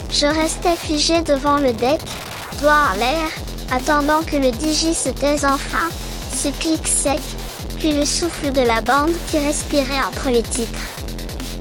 Je restais figé devant le deck, doigt en l'air, attendant que le DJ se taise enfin, ce clic sec, puis le souffle de la bande qui respirait entre les titres.